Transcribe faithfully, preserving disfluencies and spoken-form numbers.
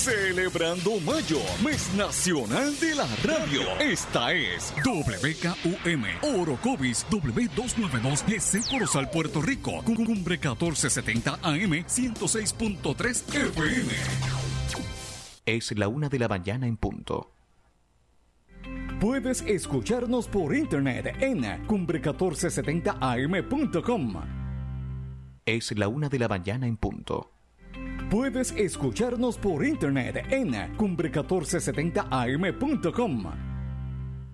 Celebrando Mayo, mes nacional de la radio. Esta es W K U M, Orocovis W doscientos noventa y dos, Yesé Corozal, Puerto Rico. Cumbre catorce setenta A M, ciento seis punto tres F M. Es la una de la mañana en punto. Puedes escucharnos por internet en cumbre catorce setenta a m punto com. Es la una de la mañana en punto. Puedes escucharnos por internet en cumbre catorce setenta a m punto com.